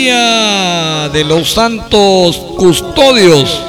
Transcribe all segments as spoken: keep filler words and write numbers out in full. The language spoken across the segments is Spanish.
Día de los santos custodios.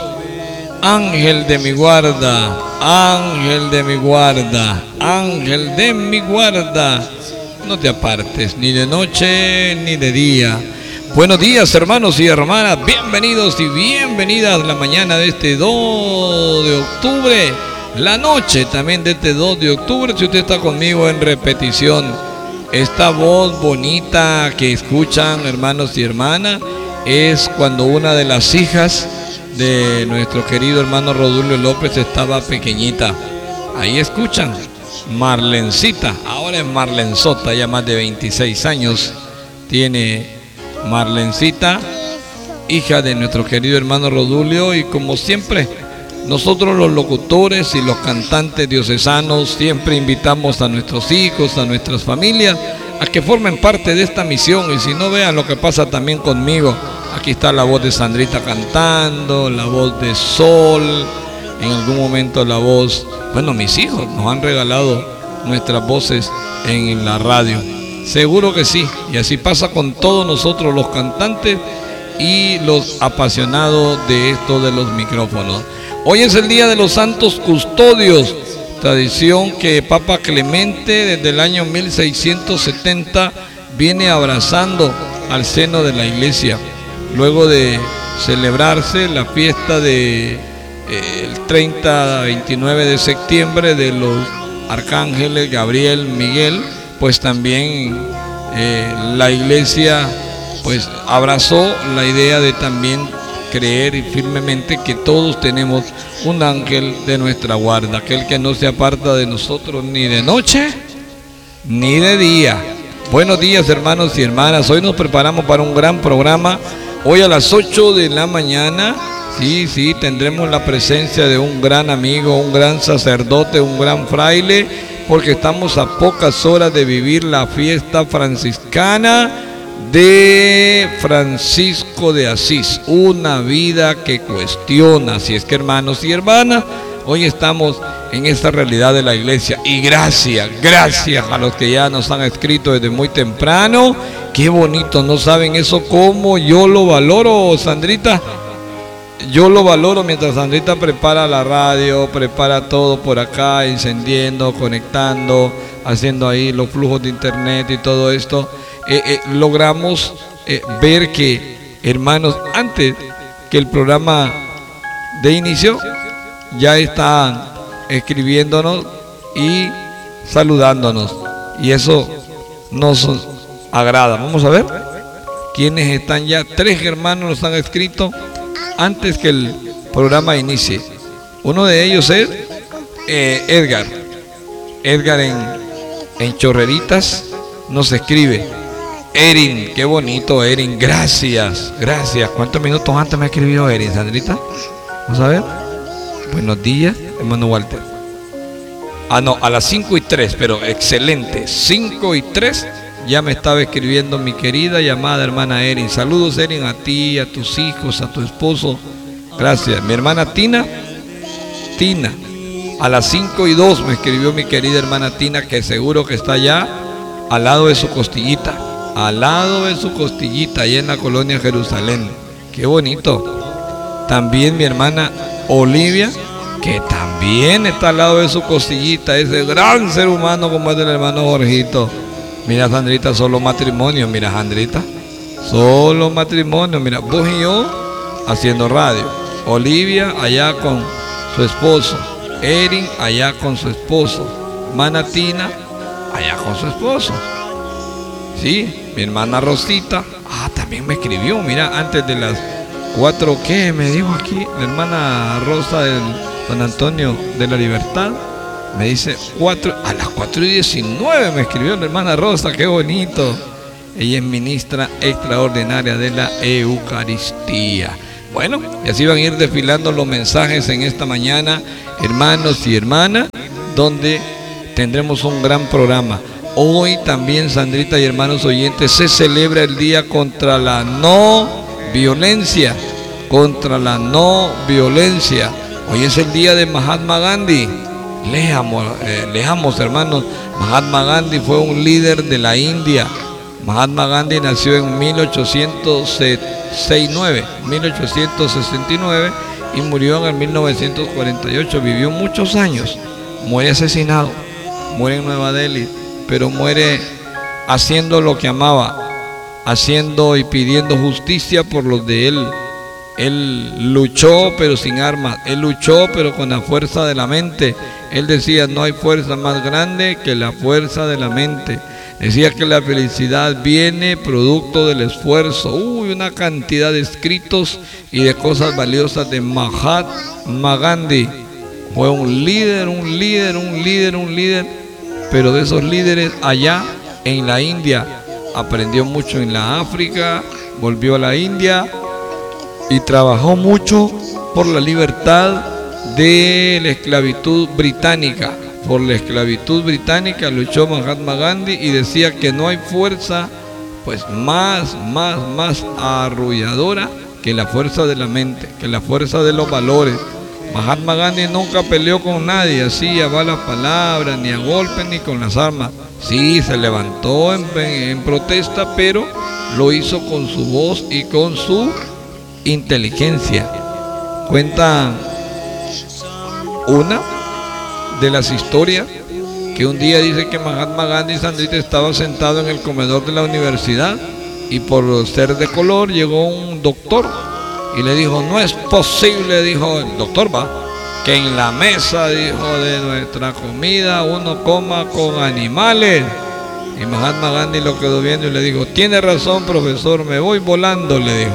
Ángel de mi guarda, ángel de mi guarda, ángel de mi guarda, no te apartes ni de noche ni de día. Buenos días, hermanos y hermanas, bienvenidos y bienvenidas a la mañana de este dos de octubre, la noche también de este dos de octubre, si usted está conmigo en repetición. Esta voz bonita que escuchan, hermanos y hermanas, es cuando una de las hijas de nuestro querido hermano Rodulio López estaba pequeñita. Ahí escuchan, Marlencita, ahora es Marlenzota, ya más de veintiséis años tiene Marlencita, hija de nuestro querido hermano Rodulio. Y como siempre, nosotros los locutores y los cantantes diocesanos siempre invitamos a nuestros hijos, a nuestras familias, a que formen parte de esta misión. Y si no, vean lo que pasa también conmigo. Aquí está la voz de Sandrita cantando, la voz de Sol, en algún momento la voz, bueno, mis hijos nos han regalado nuestras voces en la radio. Seguro que sí, y así pasa con todos nosotros los cantantes y los apasionados de esto de los micrófonos. Hoy es el Día de los Santos Custodios, tradición que Papa Clemente desde el año mil seiscientos setenta viene abrazando al seno de la Iglesia. Luego de celebrarse la fiesta de eh, el treinta a veintinueve de septiembre de los arcángeles Gabriel, Miguel, pues también eh, la Iglesia pues abrazó la idea de también creer y firmemente que todos tenemos un ángel de nuestra guarda, aquel que no se aparta de nosotros ni de noche ni de día. Buenos días, hermanos y hermanas, hoy nos preparamos para un gran programa. Hoy a las ocho de la mañana, sí, sí, tendremos la presencia de un gran amigo, un gran sacerdote, un gran fraile, porque estamos a pocas horas de vivir la fiesta franciscana de Francisco de Asís, una vida que cuestiona. Así es que, hermanos y hermanas, hoy estamos en esta realidad de la Iglesia. Y gracias, gracias a los que ya nos han escrito desde muy temprano. Qué bonito, no saben eso cómo yo lo valoro, Sandrita. Yo lo valoro mientras Sandrita prepara la radio, prepara todo por acá, encendiendo, conectando, haciendo ahí los flujos de internet y todo esto. Eh, eh, logramos eh, ver que, hermanos, antes que el programa de inicio, ya están escribiéndonos y saludándonos. Y eso nos agrada. Vamos a ver quiénes están ya. Tres hermanos nos han escrito antes que el programa inicie. Uno de ellos es eh, Edgar. Edgar en, en Chorreritas nos escribe. Erin, qué bonito, Erin, gracias, gracias. ¿Cuántos minutos antes me ha escribido Erin, Sandrita? Vamos a ver. Buenos días, hermano Walter. Ah, no, a las cinco y tres, pero excelente. cinco y tres ya me estaba escribiendo mi querida y amada hermana Erin. Saludos, Erin, a ti, a tus hijos, a tu esposo. Gracias. Mi hermana Tina, Tina, a las cinco y dos me escribió mi querida hermana Tina, que seguro que está allá al lado de su costillita. Al lado de su costillita, allá en la colonia Jerusalén. Qué bonito. También mi hermana Olivia, que también está al lado de su costillita, ese gran ser humano como es el hermano Jorgito. Mira, Sandrita, solo matrimonio. Mira, Sandrita, solo matrimonio. Mira, vos y yo haciendo radio. Olivia allá con su esposo. Erin allá con su esposo. Manatina allá con su esposo. Sí, mi hermana Rosita, ah, también me escribió, mira, antes de las cuatro, ¿qué me dijo aquí? La hermana Rosa del Don Antonio de la Libertad, me dice, cuatro, a las cuatro y diecinueve me escribió la hermana Rosa, qué bonito. Ella es ministra extraordinaria de la Eucaristía. Bueno, y así van a ir desfilando los mensajes en esta mañana, hermanos y hermanas, donde tendremos un gran programa. Hoy también, Sandrita y hermanos oyentes, se celebra el día contra la no violencia, contra la no violencia. Hoy es el día de Mahatma Gandhi. Leamos, eh, leamos, hermanos. Mahatma Gandhi fue un líder de la India, Mahatma Gandhi nació en mil ochocientos sesenta y nueve y murió en el mil novecientos cuarenta y ocho. Vivió muchos años. Muere asesinado, muere en Nueva Delhi, pero muere haciendo lo que amaba, haciendo y pidiendo justicia por los de él. Él luchó pero sin armas, él luchó pero con la fuerza de la mente. Él decía: no hay fuerza más grande que la fuerza de la mente. Decía que la felicidad viene producto del esfuerzo. Uy, una cantidad de escritos y de cosas valiosas de Mahatma Gandhi. Fue un líder, un líder, un líder, un líder, pero de esos líderes allá en la India. Aprendió mucho en la África, volvió a la India y trabajó mucho por la libertad de la esclavitud británica. Por la esclavitud británica luchó Mahatma Gandhi y decía que no hay fuerza pues más, más, más arrulladora que la fuerza de la mente, que la fuerza de los valores. Mahatma Gandhi nunca peleó con nadie así a malas palabras, ni a golpes, ni con las armas. Sí, se levantó en, en protesta, pero lo hizo con su voz y con su inteligencia. Cuentan una de las historias que un día dice que Mahatma Gandhi, Sandrita, estaba sentado en el comedor de la universidad y por ser de color llegó un doctor y le dijo: no es posible, dijo el doctor, va, que en la mesa, dijo, de nuestra comida uno coma con animales. Y Mahatma Gandhi lo quedó viendo y le dijo: tiene razón, profesor, me voy volando, le dijo.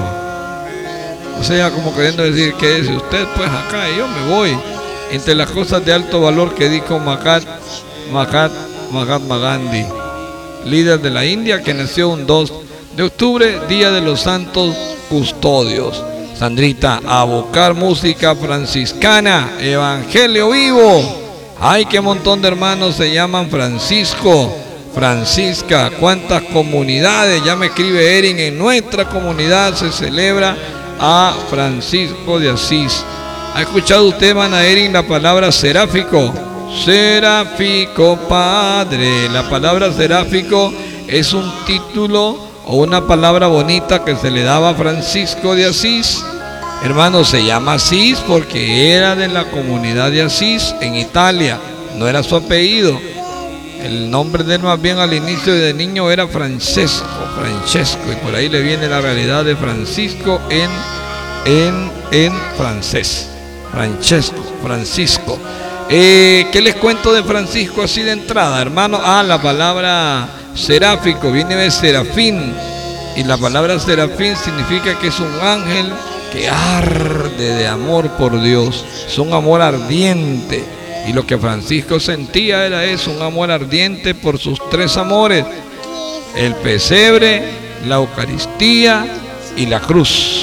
O sea, como queriendo decir: ¿qué dice usted? Pues acá, y yo me voy. Entre las cosas de alto valor que dijo Mahat, Mahat, Mahatma Gandhi, líder de la India, que nació un dos de octubre, día de los santos custodios. Sandrita, a buscar música franciscana, evangelio vivo. Ay, qué montón de hermanos se llaman Francisco, Francisca, cuántas comunidades. Ya me escribe Erin: en nuestra comunidad se celebra a Francisco de Asís. ¿Ha escuchado usted, hermana Erin, la palabra seráfico? Seráfico, padre. La palabra seráfico es un título o una palabra bonita que se le daba a Francisco de Asís. Hermano, se llama Asís porque era de la comunidad de Asís en Italia, no era su apellido. El nombre de él más bien al inicio de niño era Francesco, Francesco, y por ahí le viene la realidad de Francisco en, en, en francés. Francesco, Francisco. Eh, ¿Qué les cuento de Francisco así de entrada, hermano? Ah, la palabra seráfico viene de serafín, y la palabra serafín significa que es un ángel que arde de amor por Dios. Es un amor ardiente, y lo que Francisco sentía era eso, un amor ardiente por sus tres amores: el pesebre, la Eucaristía y la cruz.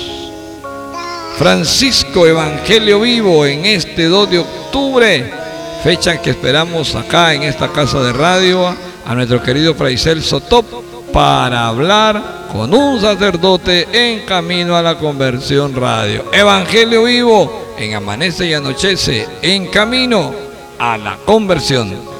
Francisco, evangelio vivo, en este dos de octubre, fecha en que esperamos acá en esta casa de radio a nuestro querido Fray Celso Top para hablar con un sacerdote en camino a la conversión radio. Evangelio vivo en Amanece y Anochece, en camino a la conversión.